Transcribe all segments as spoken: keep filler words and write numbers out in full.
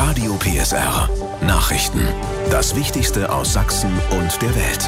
Radio P S R. Nachrichten. Das Wichtigste aus Sachsen und der Welt.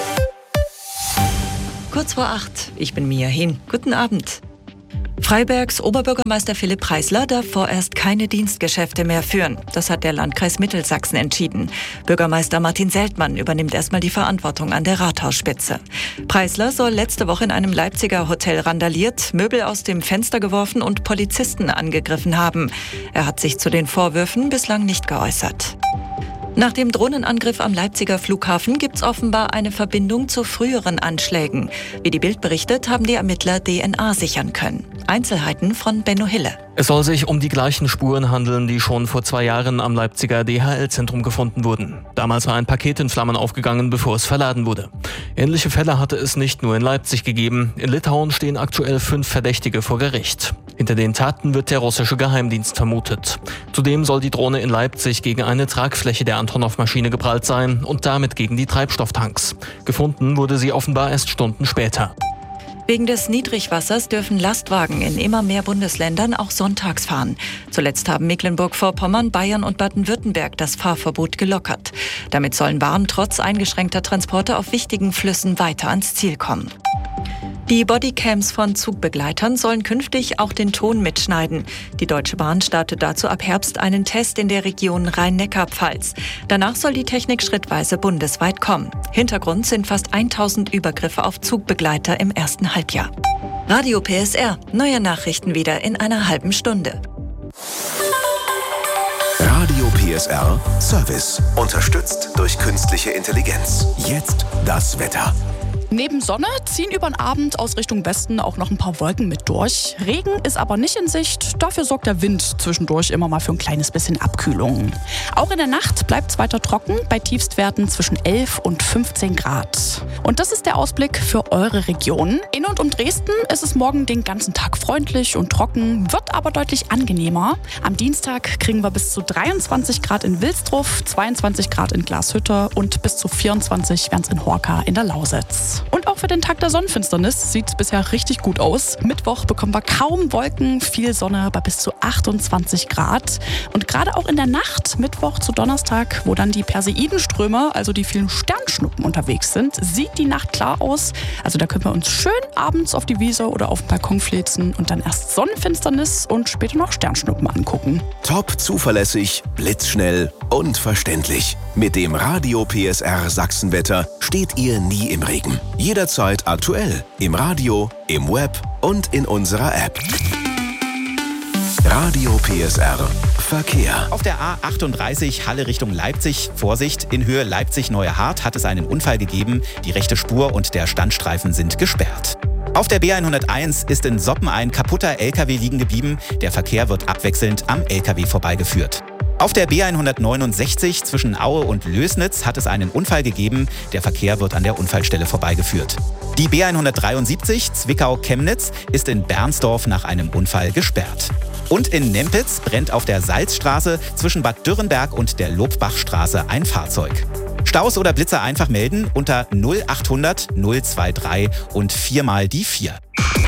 Kurz vor acht. Ich bin Mia Hin. Guten Abend. Freibergs Oberbürgermeister Philipp Preisler darf vorerst keine Dienstgeschäfte mehr führen. Das hat der Landkreis Mittelsachsen entschieden. Bürgermeister Martin Seltmann übernimmt erstmal die Verantwortung an der Rathausspitze. Preisler soll letzte Woche in einem Leipziger Hotel randaliert, Möbel aus dem Fenster geworfen und Polizisten angegriffen haben. Er hat sich zu den Vorwürfen bislang nicht geäußert. Nach dem Drohnenangriff am Leipziger Flughafen gibt es offenbar eine Verbindung zu früheren Anschlägen. Wie die Bild berichtet, haben die Ermittler D N A sichern können. Einzelheiten von Benno Hille. Es soll sich um die gleichen Spuren handeln, die schon vor zwei Jahren am Leipziger D H L-Zentrum gefunden wurden. Damals war ein Paket in Flammen aufgegangen, bevor es verladen wurde. Ähnliche Fälle hatte es nicht nur in Leipzig gegeben. In Litauen stehen aktuell fünf Verdächtige vor Gericht. Hinter den Taten wird der russische Geheimdienst vermutet. Zudem soll die Drohne in Leipzig gegen eine Tragfläche der Antonov-Maschine geprallt sein und damit gegen die Treibstofftanks. Gefunden wurde sie offenbar erst Stunden später. Wegen des Niedrigwassers dürfen Lastwagen in immer mehr Bundesländern auch sonntags fahren. Zuletzt haben Mecklenburg-Vorpommern, Bayern und Baden-Württemberg das Fahrverbot gelockert. Damit sollen Waren trotz eingeschränkter Transporte auf wichtigen Flüssen weiter ans Ziel kommen. Die Bodycams von Zugbegleitern sollen künftig auch den Ton mitschneiden. Die Deutsche Bahn startet dazu ab Herbst einen Test in der Region Rhein-Neckar-Pfalz. Danach soll die Technik schrittweise bundesweit kommen. Hintergrund sind fast tausend Übergriffe auf Zugbegleiter im ersten Halbjahr. Radio P S R, neue Nachrichten wieder in einer halben Stunde. Radio P S R Service. Unterstützt durch künstliche Intelligenz. Jetzt das Wetter. Neben Sonne ziehen über den Abend aus Richtung Westen auch noch ein paar Wolken mit durch. Regen ist aber nicht in Sicht. Dafür sorgt der Wind zwischendurch immer mal für ein kleines bisschen Abkühlung. Auch in der Nacht bleibt es weiter trocken, bei Tiefstwerten zwischen elf und fünfzehn Grad. Und das ist der Ausblick für eure Region. In und um Dresden ist es morgen den ganzen Tag freundlich und trocken, wird aber deutlich angenehmer. Am Dienstag kriegen wir bis zu dreiundzwanzig Grad in Wilsdruff, zweiundzwanzig Grad in Glashütte und bis zu vierundzwanzig wären es in Horka in der Lausitz. Und auch für den Tag der Sonnenfinsternis sieht es bisher richtig gut aus. Mittwoch bekommen wir kaum Wolken, viel Sonne bei bis zu achtundzwanzig Grad. Und gerade auch in der Nacht, Mittwoch zu Donnerstag, wo dann die Perseidenströme, also die vielen Sternschnuppen unterwegs sind, sieht die Nacht klar aus. Also da können wir uns schön abends auf die Wiese oder auf den Balkon flitzen und dann erst Sonnenfinsternis und später noch Sternschnuppen angucken. Top zuverlässig, blitzschnell und verständlich. Mit dem Radio P S R Sachsenwetter steht ihr nie im Regen. Jederzeit aktuell. Im Radio, im Web und in unserer App. Radio P S R Verkehr. Auf der A achtunddreißig Halle Richtung Leipzig. Vorsicht, in Höhe Leipzig-Neue Hart hat es einen Unfall gegeben. Die rechte Spur und der Standstreifen sind gesperrt. Auf der B hunderteins ist in Soppen ein kaputter L K W liegen geblieben. Der Verkehr wird abwechselnd am L K W vorbeigeführt. Auf der B hundertneunundsechzig zwischen Aue und Lößnitz hat es einen Unfall gegeben. Der Verkehr wird an der Unfallstelle vorbeigeführt. Die B hundertdreiundsiebzig Zwickau-Chemnitz ist in Bernsdorf nach einem Unfall gesperrt. Und in Nempitz brennt auf der Salzstraße zwischen Bad Dürrenberg und der Lobbachstraße ein Fahrzeug. Staus oder Blitzer einfach melden unter null achthundert null drei drei und viermal die vier.